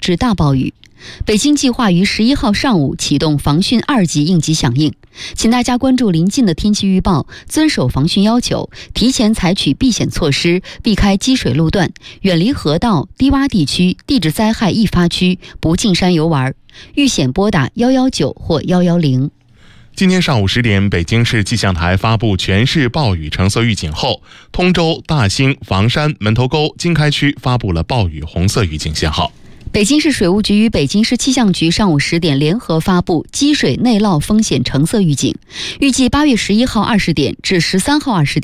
至大暴雨。北京计划于11号上午启动防汛2级应急响应，请大家关注临近的天气预报，遵守防汛要求，提前采取避险措施，避开积水路段，远离河道、低洼地区、地质灾害易发区，不进山游玩。遇险拨打119或110。 今天上午10点，北京市气象台发布全市暴雨橙色预警后，通州、大兴、房山、门头沟、经开区发布了暴雨红色预警信号。 北京市水务局与北京市气象局上午10点联合发布积水内涝风险橙色预警，预计8月11号20点至13号20点。